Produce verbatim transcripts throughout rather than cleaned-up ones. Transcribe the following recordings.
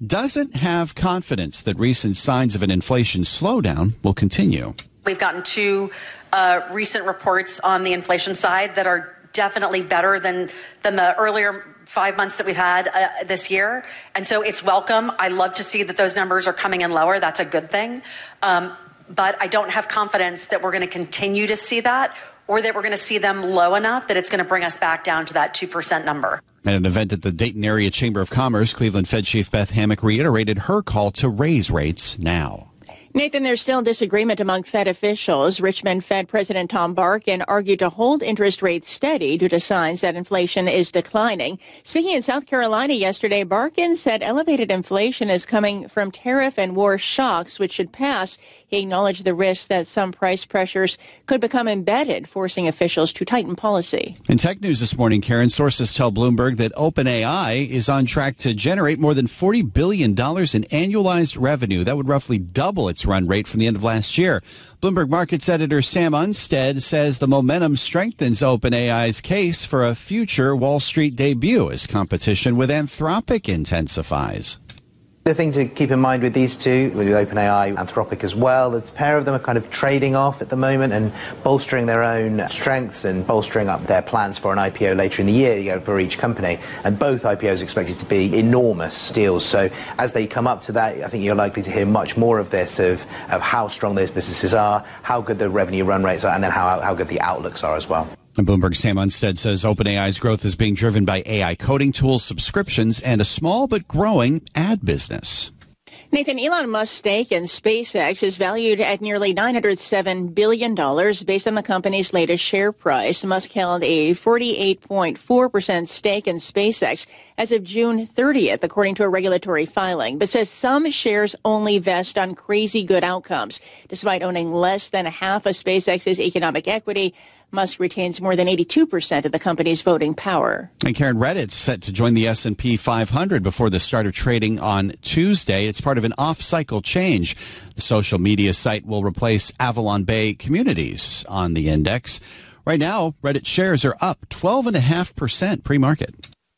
doesn't have confidence that recent signs of an inflation slowdown will continue. We've gotten two uh, recent reports on the inflation side that are definitely better than, than the earlier five months that we've had uh, this year. And so it's welcome. I love to see that those numbers are coming in lower. That's a good thing. Um, but I don't have confidence that we're going to continue to see that, or that we're going to see them low enough that it's going to bring us back down to that two percent number. At an event at the Dayton Area Chamber of Commerce, Cleveland Fed Chief Beth Hammack reiterated her call to raise rates now. Nathan, there's still disagreement among Fed officials. Richmond Fed President Tom Barkin argued to hold interest rates steady due to signs that inflation is declining. Speaking in South Carolina yesterday, Barkin said elevated inflation is coming from tariff and war shocks, which should pass. He acknowledged the risk that some price pressures could become embedded, forcing officials to tighten policy. In tech news this morning, Karen, sources tell Bloomberg that OpenAI is on track to generate more than forty billion dollars in annualized revenue. That would roughly double its run rate from the end of last year. Bloomberg Markets editor Sam Unstead says the momentum strengthens OpenAI's case for a future Wall Street debut as competition with Anthropic intensifies. The thing to keep in mind with these two, with OpenAI, Anthropic as well, the pair of them are kind of trading off at the moment and bolstering their own strengths and bolstering up their plans for an I P O later in the year, you know, for each company. And both I P Os are expected to be enormous deals. So as they come up to that, I think you're likely to hear much more of this, of, of how strong those businesses are, how good the revenue run rates are, and then how, how good the outlooks are as well. And Bloomberg's Sam Unstead says OpenAI's growth is being driven by A I coding tools, subscriptions, and a small but growing ad business. Nathan, Elon Musk's stake in SpaceX is valued at nearly nine hundred seven billion dollars based on the company's latest share price. Musk held a forty-eight point four percent stake in SpaceX as of June thirtieth, according to a regulatory filing, but says some shares only vest on crazy good outcomes. Despite owning less than half of SpaceX's economic equity, Musk retains more than eighty-two percent of the company's voting power. And Karen, Reddit's set to join the S and P five hundred before the start of trading on Tuesday. It's part of an off-cycle change. The social media site will replace Avalon Bay Communities on the index. Right now, Reddit shares are up twelve point five percent pre-market.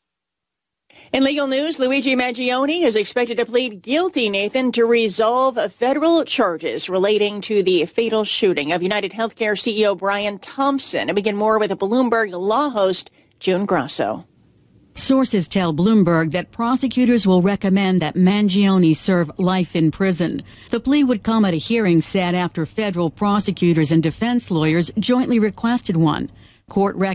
In legal news, Luigi Mangione is expected to plead guilty, Nathan, to resolve federal charges relating to the fatal shooting of United Healthcare C E O Brian Thompson. And begin more with a Bloomberg Law host, June Grasso. Sources tell Bloomberg that prosecutors will recommend that Mangione serve life in prison. The plea would come at a hearing set after federal prosecutors and defense lawyers jointly requested one. Court